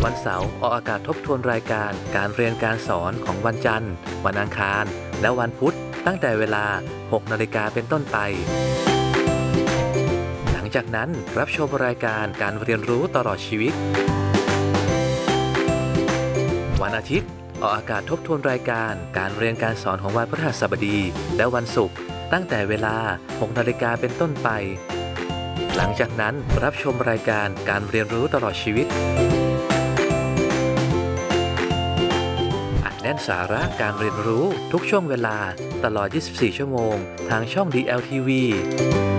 วันเสาร์ออกอากาศทบทวนรายการการเรียนการสอนของวันจันทร์วันอังคารและวันพุธตั้งแต่เวลา 6 นาฬิกาเป็นต้นไปหลังจากนั้นรับชมรายการการเรียนรู้ตลอดชีวิตวันอาทิตย์ออกอากาศทบทวนรายการการเรียนการสอนของวันพฤหัสบดีและวันศุกร์ตั้งแต่เวลา 6 นาฬิกาเป็นต้นไปหลังจากนั้นรับชมรายการการเรียนรู้ตลอดชีวิตอัดแน่นสาระการเรียนรู้ทุกช่วงเวลาตลอด 24 ชั่วโมงทางช่อง DLTV